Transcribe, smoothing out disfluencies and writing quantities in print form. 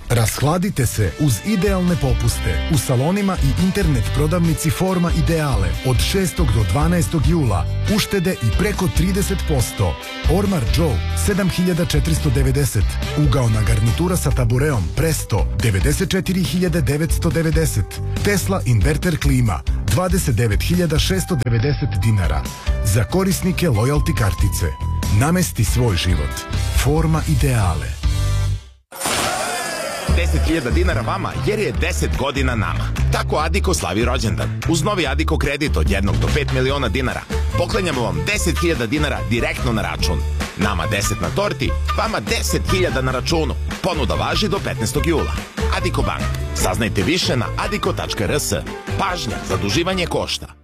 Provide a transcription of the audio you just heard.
Rashladite se uz idealne popuste u salonima i internet prodavnici Forma Ideale od 6. do 12. jula. Uštede i preko 30%. Ormar Joe 7490. Ugaona garnitura sa tabureom Presto 94.990. Tesla inverter klima 29.690 dinara. Za korisnike loyalty kartice. Namesti svoj život. Forma Ideale. 10.000 dinara vama jer je 10 godina nama. Tako Adiko slavi rođendan. Uz novi Adiko kredit od 1 do 5 miliona dinara poklanjamo vam 10.000 dinara direktno na račun. Nama 10 na torti, vama 10.000 na računu. Ponuda važi do 15. jula. Adiko Bank. Saznajte više na adiko.rs. Pažnja, zaduživanje košta.